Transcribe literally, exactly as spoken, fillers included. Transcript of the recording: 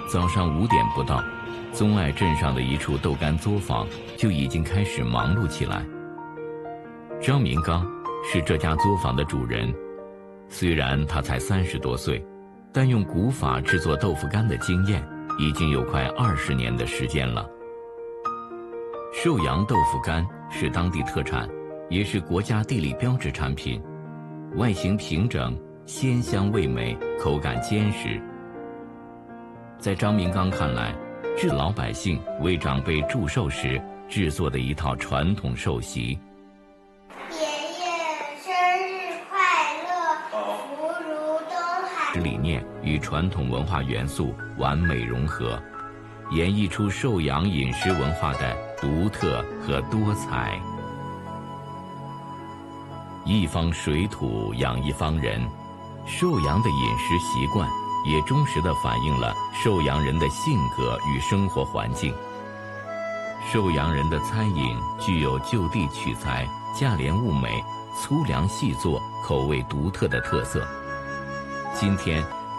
早上五点不到，宗爱镇上的一处豆干作坊就已经开始忙碌起来。张明刚是这家作坊的主人，虽然他才三十多岁，但用古法制作豆腐干的经验已经有快二十年的时间了。寿阳豆腐干是当地特产，也是国家地理标志产品，外形平整，鲜香味美，口感坚实。在张明刚看来，是老百姓为长辈祝寿时制作的一套传统寿席。 爷爷生日快乐，福如东海。 理念与传统文化元素完美融合，演绎出寿阳饮食文化的独特和多彩。一方水土养一方人，寿阳的饮食习惯也忠实地反映了寿阳人的性格与生活环境。寿阳人的餐饮具有就地取材、价廉物美、粗粮细作、口味独特的特色。今天